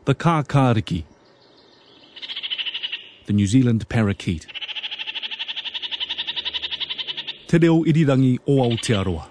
the kākāriki, the New Zealand parakeet. Te reo irirangi o Aotearoa.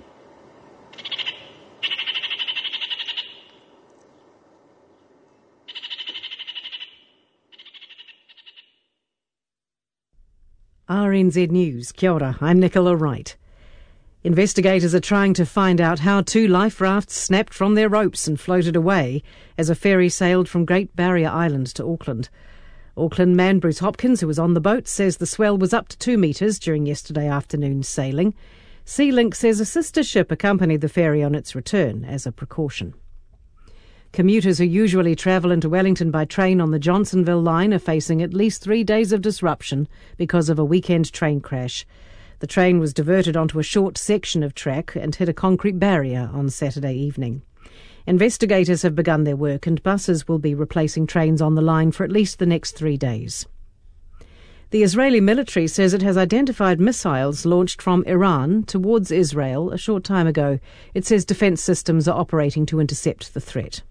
RNZ News. Kia ora, I'm Nicola Wright. Investigators are trying to find out how 2 life rafts snapped from their ropes and floated away as a ferry sailed from Great Barrier Island to Auckland. Auckland man Bruce Hopkins, who was on the boat, says the swell was up to 2 metres during yesterday afternoon's sailing. SeaLink says a sister ship accompanied the ferry on its return as a precaution. Commuters who usually travel into Wellington by train on the Johnsonville line are facing at least 3 days of disruption because of a weekend train crash. The train was diverted onto a short section of track and hit a concrete barrier on Saturday evening. Investigators have begun their work and buses will be replacing trains on the line for at least the next 3 days. The Israeli military says it has identified missiles launched from Iran towards Israel a short time ago. It says defence systems are operating to intercept the threat.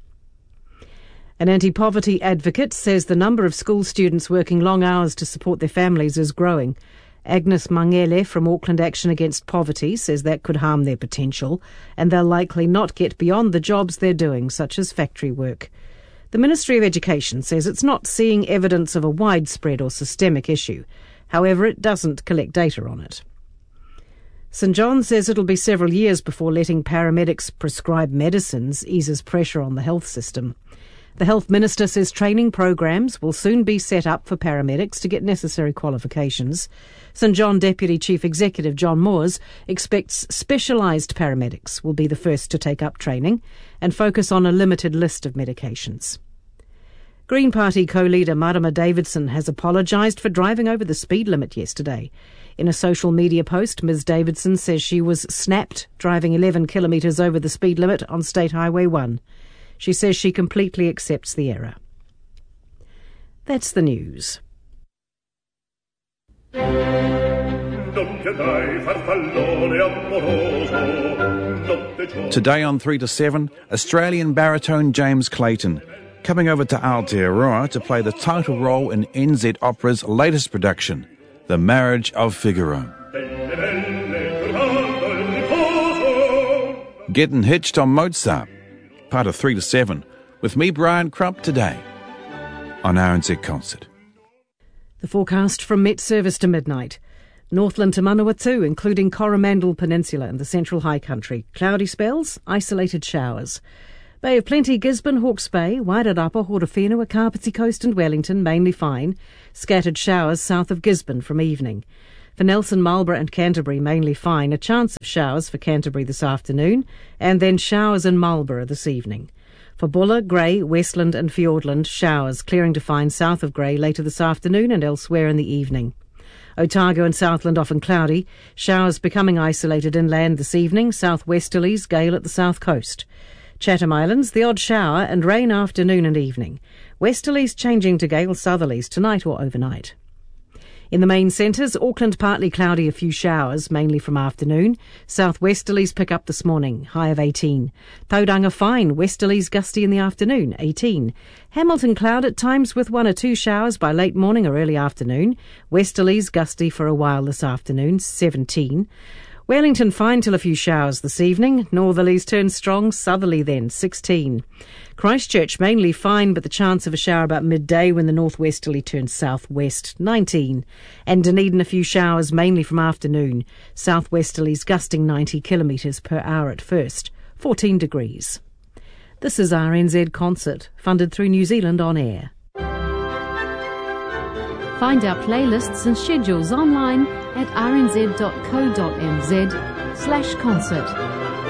An anti-poverty advocate says the number of school students working long hours to support their families is growing. Agnes Mangele from Auckland Action Against Poverty says that could harm their potential and they'll likely not get beyond the jobs they're doing, such as factory work. The Ministry of Education says it's not seeing evidence of a widespread or systemic issue. However, it doesn't collect data on it. St John says it'll be several years before letting paramedics prescribe medicines eases pressure on the health system. The Health Minister says training programs will soon be set up for paramedics to get necessary qualifications. St John Deputy Chief Executive John Moores expects specialised paramedics will be the first to take up training and focus on a limited list of medications. Green Party co-leader Marama Davidson has apologised for driving over the speed limit yesterday. In a social media post, Ms Davidson says she was snapped driving 11 kilometres over the speed limit on State Highway 1. She says she completely accepts the error. That's the news. Today on 3 to 7, Australian baritone James Clayton, coming over to Aotearoa to play the title role in NZ Opera's latest production, The Marriage of Figaro. Getting hitched on Mozart, part of 3 to 7, with me, Brian Crump, today on RNZ Concert. The forecast from Met Service to midnight. Northland to Manawatu, including Coromandel Peninsula and the Central High Country. Cloudy spells, isolated showers. Bay of Plenty, Gisborne, Hawke's Bay, Wairarapa, Horowhenua, Kapiti Coast and Wellington, mainly fine. Scattered showers south of Gisborne from evening. For Nelson, Marlborough and Canterbury, mainly fine. A chance of showers for Canterbury this afternoon, and then showers in Marlborough this evening. For Buller, Grey, Westland and Fiordland, showers clearing to fine south of Grey later this afternoon and elsewhere in the evening. Otago and Southland often cloudy, showers becoming isolated inland this evening, southwesterlies, gale at the south coast. Chatham Islands, the odd shower and rain afternoon and evening. Westerlies changing to gale southerlies tonight or overnight. In the main centres, Auckland partly cloudy, a few showers, mainly from afternoon. Southwesterlies pick up this morning, high of 18. Tauranga fine, westerlies gusty in the afternoon, 18. Hamilton cloud at times with 1 or 2 showers by late morning or early afternoon. Westerlies gusty for a while this afternoon, 17. Wellington fine till a few showers this evening. Northerlies turn strong, southerly then, 16. Christchurch mainly fine, but the chance of a shower about midday when the northwesterly turns southwest, 19. And Dunedin a few showers mainly from afternoon. Southwesterlies gusting 90 kilometres per hour at first, 14 degrees. This is RNZ Concert, funded through New Zealand On Air. Find our playlists and schedules online at rnz.co.nz/concert.